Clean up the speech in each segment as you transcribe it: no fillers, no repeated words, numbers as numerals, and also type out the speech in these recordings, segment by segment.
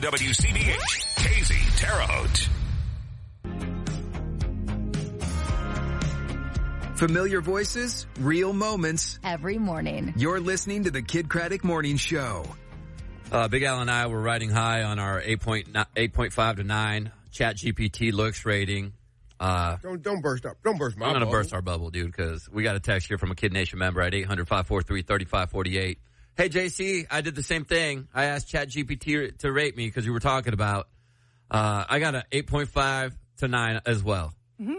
WCBH, KZ Terre Haute. Familiar voices, real moments. Every morning. You're listening to the Kid Craddock Morning Show. Big Al and I were riding high on our 8.5 to 9 ChatGPT looks rating. Don't burst up. Don't burst my I'm going to bubble. burst our bubble, dude, because we got a text here from a Kid Nation member at 800-543-3548. Hey, JC, I did the same thing. I asked ChatGPT to rate me because you were talking about. I got an 8.5 to 9 as well.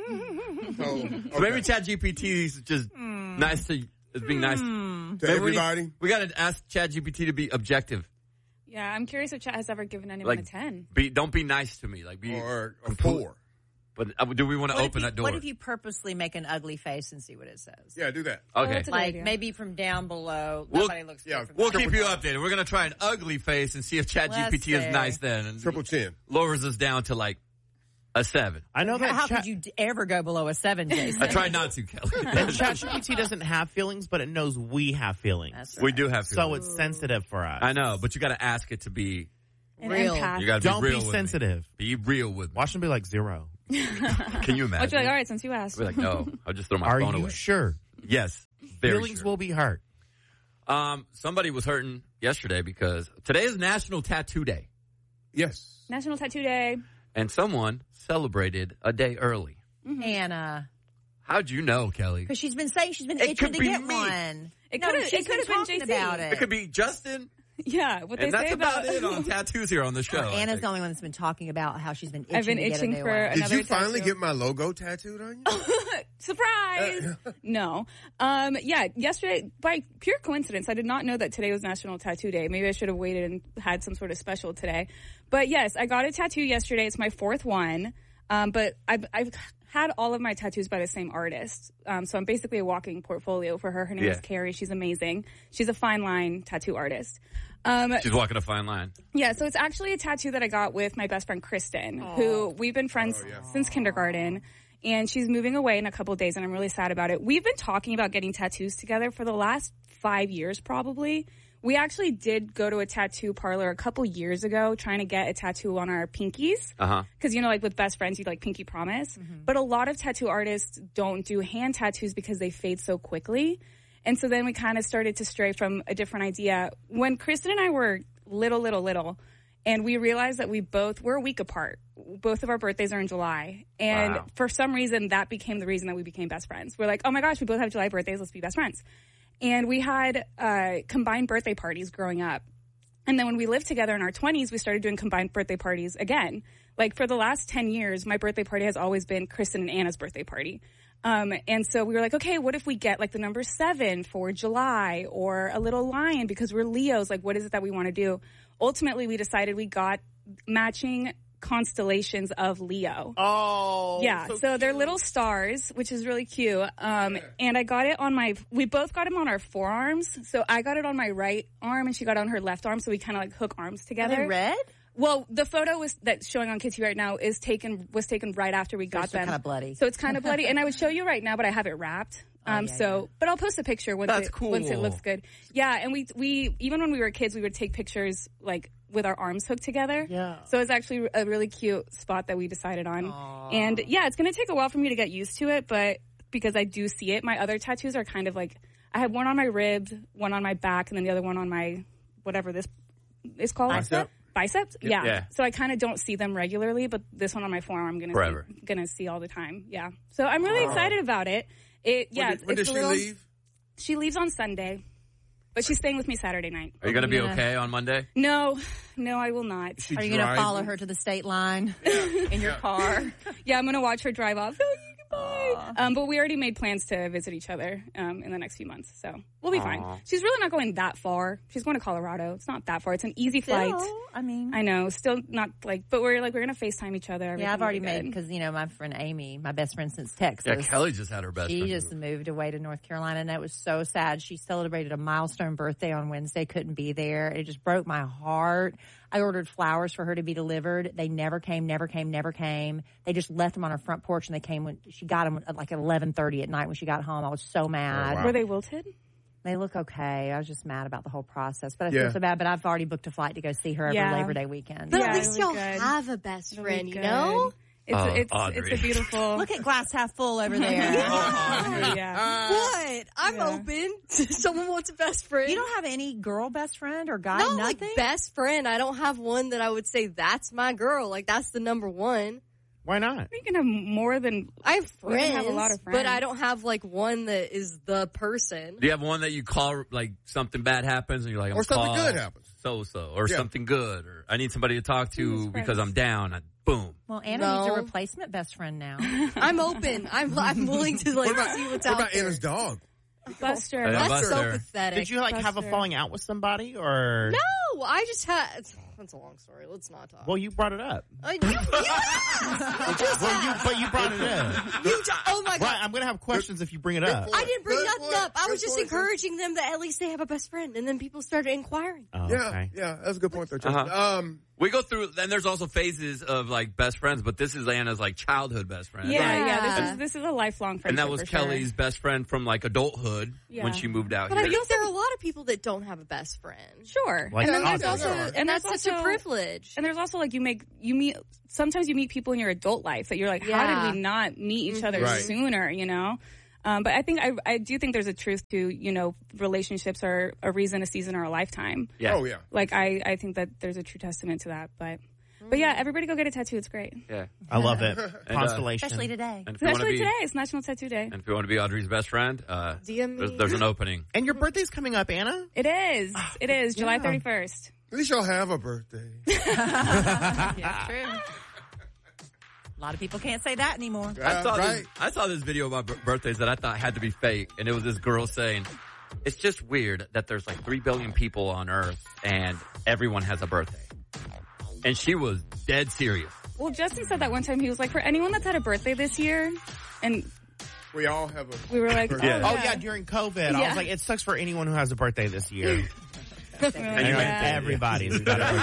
So Maybe ChatGPT is just nice to being nice to everybody. We got to ask ChatGPT to be objective. Yeah, I'm curious if Chat has ever given anyone a 10. Don't be nice to me. Be or a 4. But do we want to open that door? What if you purposely make an ugly face and see what it says? Yeah, do that. Okay. that's a good Like idea. maybe from down below. Nobody looks good from We'll down keep you below. updated. We're going to try an ugly face and see if Let's ChatGPT is see. nice then. And Triple chin. lowers us down to like a 7. I know that How could you ever go below a 7, Jason? I try not to, Kelly. and ChatGPT doesn't have feelings, but it knows we have feelings. That's right. We do have So feelings. it's sensitive for us. I know, but you got to ask it to be. An Real. empath. You got to Don't be real be with sensitive. Me. Be real with me. Watch them be like 0. Can you imagine? I'd be like, all right, since you asked. I'd be like, no, I'll just throw my Are phone you away. sure? Yes, very Feelings sure. will be hurt. Somebody was hurting yesterday because today is National Tattoo Day, Yes. National Tattoo Day. and someone celebrated a day early. Anna. How'd you know, Kelly? Because she's been saying she's been It itching could to be get me. one. It No, could've- she's it could've been talking JC. about it. It could be Justin, Yeah, what they and say that's about about it on tattoos here on the show. I Anna's think. the only one that's been talking about how she's been itching I've been to get itching a new for one. a- Did Another you finally tattoo. get my logo tattooed on you? Surprise! No. Yeah, yesterday, by pure coincidence, I did not know that today was National Tattoo Day. Maybe I should have waited and had some sort of special today. But yes, I got a tattoo yesterday. It's my 4th one. But I've had all of my tattoos by the same artist. So I'm basically a walking portfolio for her. Her name is Carrie. She's amazing. She's a fine line tattoo artist. She's walking a fine line. Yeah, so it's actually a tattoo that I got with my best friend Kristen, who we've been friends since kindergarten. And she's moving away in a couple of days, and I'm really sad about it. We've been talking about getting tattoos together for the last 5 years, probably. We actually did go to a tattoo parlor a couple years ago trying to get a tattoo on our pinkies. Because, like with best friends, you like pinky promise. But a lot of tattoo artists don't do hand tattoos because they fade so quickly. And so then we kind of started to stray from a different idea. When Kristen and I were little, and we realized that we're a week apart. Both of our birthdays are in July. And for some reason, that became the reason that we became best friends. We're like, oh my gosh, we both have July birthdays. Let's be best friends. And we had combined birthday parties growing up. And then when we lived together in our 20s, we started doing combined birthday parties again. Like for the last 10 years, my birthday party has always been Kristen and Anna's birthday party. And so we were like, okay, what if we get like the number 7 for July or a little lion because we're Leos? Like, what is it that we want to do? Ultimately, we decided we got matching constellations of Leo. Oh. Yeah, so they're little stars, which is really cute. And I got it on we both got them on our forearms. So I got it on my right arm and she got it on her left arm. So we kind of like hook arms together. Are they red? Well, the photo that's showing on Kitty right now was taken right after we got them. kind of bloody. So it's kind of bloody. And I would show you right now, but I have it wrapped. But I'll post a picture once once it looks good. Yeah, and we even when we were kids, we would take pictures like with our arms hooked together. Yeah. So it's actually a really cute spot that we decided on. Aww. And yeah, it's going to take a while for me to get used to it, but because I do see it, my other tattoos are kind of like, I have one on my rib, one on my back, and then the other one on my, whatever this is called. Biceps? Yeah. So I kind of don't see them regularly, but this one on my forearm I'm going to see all the time. Yeah. So I'm really excited about it. When does she leave? She leaves on Sunday, but she's staying with me Saturday night. Are you going to be okay on Monday? No, I will not. Are you going to follow her to the state line in your car? Yeah, I'm going to watch her drive off. Goodbye. But we already made plans to visit each other in the next few months, so we'll be fine. She's really not going that far. She's going to Colorado. It's not that far. It's an easy flight. I know, still not like, but we're going to FaceTime each other. Yeah, I've already made, because, my friend Amy, my best friend since Texas. Yeah, Kelly just had her best friend. She just moved away to North Carolina, and that was so sad. She celebrated a milestone birthday on Wednesday, couldn't be there. It just broke my heart. I ordered flowers for her to be delivered. They never came. They just left them on her front porch, and they came when she got them at like 11:30 at night when she got home. I was so mad. Were they wilted? They look okay. I was just mad about the whole process, but I feel so bad. But I've already booked a flight to go see her over Labor Day weekend. But at least y'all have a best friend, you know? It's a beautiful. Look at glass half full over there. What? I'm open. Someone wants a best friend. You don't have any girl best friend or guy? No, nothing? like best friend. I don't have one that I would say that's my girl. Like that's the number one. Why not? You can have more than. I have friends. I have a lot of friends, but I don't have like one that is the person. Do you have one that you call like something bad happens and you're like, or something good happens, or something good, or I need somebody to talk to because I'm down. Boom. Well, Anna needs a replacement best friend now. I'm open. I'm willing to see what's out there. What about Anna's dog? Buster. That's so pathetic. Did you have a falling out with somebody or? No, I just had. That's a long story. Let's not talk. Well, you brought it up. But you brought it up. Oh my God! Right, I'm going to have questions if you bring it up. I didn't bring nothing up. I was just encouraging them that at least they have a best friend, and then people started inquiring. Oh, okay. Yeah, that's a good point there, Justin. We go through, and there's also phases of like best friends, but this is Anna's like childhood best friend. Yeah. This is a lifelong friendship. And that was Kelly's best friend from like adulthood when she moved out but here. I think there are a lot of people that don't have a best friend. Sure. Like and then there's also, and that's such a privilege. And there's also like sometimes you meet people in your adult life that you're like, how did we not meet each other sooner, you know? But I think I do think there's a truth to, you know, relationships are a reason, a season, or a lifetime. Yeah. Oh, yeah. Like, I think that there's a true testament to that. But yeah, everybody go get a tattoo. It's great. Yeah. I love it. Constellation. Especially today. Especially today. It's National Tattoo Day. And if you want to be Audrey's best friend, there's an opening. And your birthday's coming up, Anna? It is. It is. July 31st. At least y'all have a birthday. Yeah, true. A lot of people can't say that anymore. I saw this video about birthdays that I thought had to be fake, and it was this girl saying, it's just weird that there's like 3 billion people on Earth, and everyone has a birthday. And she was dead serious. Well, Justin said that one time. He was like, for anyone that's had a birthday this year, and we all have a we were like, during COVID. I was like, it sucks for anyone who has a birthday this year. And you're like, everybody's got a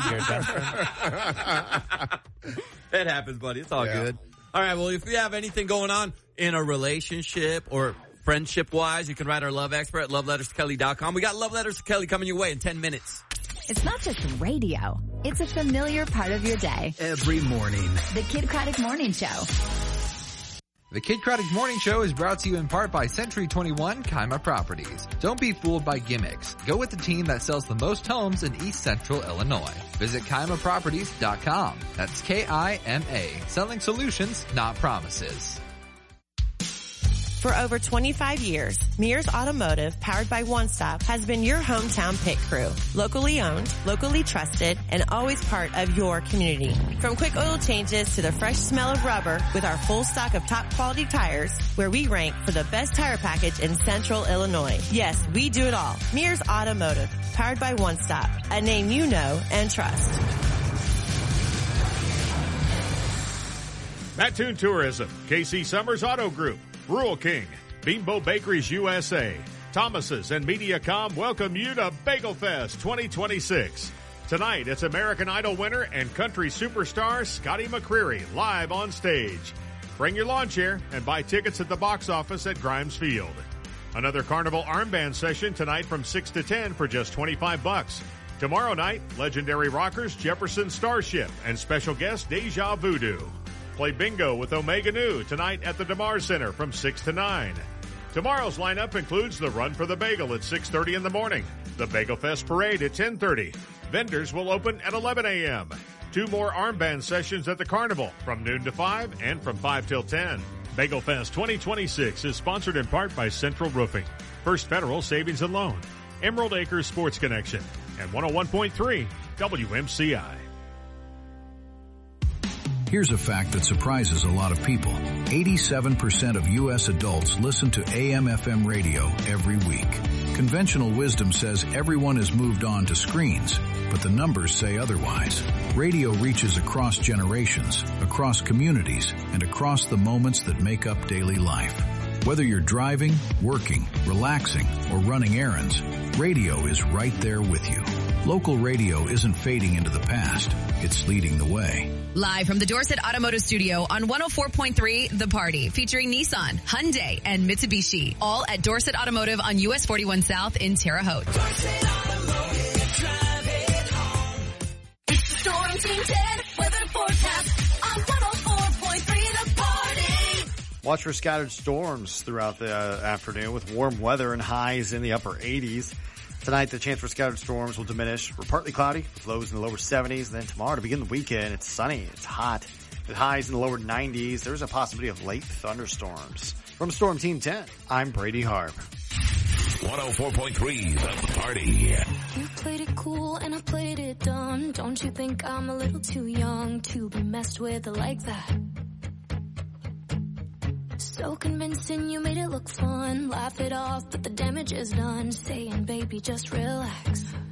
birthday this year. It happens, buddy. It's all good. All right, well, if you have anything going on in a relationship or friendship-wise, you can write our love expert at loveletterskelly.com. We got Love Letters to Kelly coming your way in 10 minutes. It's not just radio. It's a familiar part of your day. Every morning. The Kid Craddock Morning Show. The Kid Craddock Morning Show is brought to you in part by Century 21 Kaima Properties. Don't be fooled by gimmicks. Go with the team that sells the most homes in East Central Illinois. Visit KaimaProperties.com. That's K-I-M-A. Selling solutions, not promises. For over 25 years, Mears Automotive, powered by One Stop, has been your hometown pit crew. Locally owned, locally trusted, and always part of your community. From quick oil changes to the fresh smell of rubber, with our full stock of top quality tires, where we rank for the best tire package in Central Illinois. Yes, we do it all. Mears Automotive, powered by One Stop, a name you know and trust. Mattoon Tourism, KC Summers Auto Group, Rural King, Bimbo Bakeries USA, Thomas's, and MediaCom welcome you to Bagel Fest 2026. Tonight, it's American Idol winner and country superstar Scotty McCreery live on stage. Bring your lawn chair and buy tickets at the box office at Grimes Field. Another Carnival armband session tonight from 6 to 10 for just $25. Tomorrow night, legendary rockers Jefferson Starship and special guest Deja Voodoo. Play bingo with Omega Nu tonight at the DeMar Center from 6 to 9. Tomorrow's lineup includes the Run for the Bagel at 6:30 in the morning, the Bagel Fest Parade at 10:30. Vendors will open at 11 a.m. 2 more armband sessions at the Carnival from noon to 5 and from 5 till 10. Bagel Fest 2026 is sponsored in part by Central Roofing, First Federal Savings and Loan, Emerald Acres Sports Connection, and 101.3 WMCI. Here's a fact that surprises a lot of people. 87% of U.S. adults listen to AM/FM radio every week. Conventional wisdom says everyone has moved on to screens, but the numbers say otherwise. Radio reaches across generations, across communities, and across the moments that make up daily life. Whether you're driving, working, relaxing, or running errands, radio is right there with you. Local radio isn't fading into the past. It's leading the way. Live from the Dorset Automotive Studio on 104.3 The Party, featuring Nissan, Hyundai, and Mitsubishi. All at Dorset Automotive on US 41 South in Terre Haute. It's the Storm Team 10 weather forecast on 104.3 The Party. Watch for scattered storms throughout the afternoon with warm weather and highs in the upper 80s. Tonight, the chance for scattered storms will diminish. We're partly cloudy with lows in the lower 70s. Then tomorrow, to begin the weekend, it's sunny. It's hot with highs in the lower 90s. There's a possibility of late thunderstorms. From Storm Team 10, I'm Brady Harb. 104.3 The Party. You played it cool and I played it dumb. Don't you think I'm a little too young to be messed with like that? So convincing, you made it look fun. Laugh it off, but the damage is done. Saying, baby, just relax.